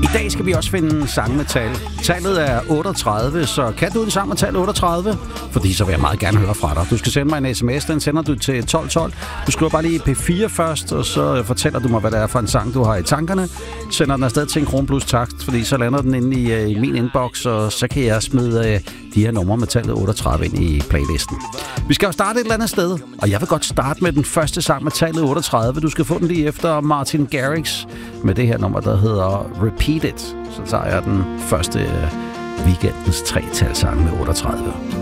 I dag skal vi også finde en sang med tal. Tallet er 38, så kan du en sang med tal 38? Fordi så vil jeg meget gerne høre fra dig. Du skal sende mig en sms, den sender du til 1212. Du skriver bare lige P4 først, og så fortæller du mig, hvad det er for en sang, du har i tankerne. Sender den afsted til 1 krone plus takst, fordi så lander den inde i min inbox, og så kan jeg smide de her numre med tallet 38 ind i playlisten. Vi skal jo starte et eller andet sted, og jeg vil godt starte med den første sang med tallet 38. Du skal få den lige efter Martin Garrix med det her nummer, der hedder Repeat It. Så tager jeg den første weekendens 3-talssang med 38.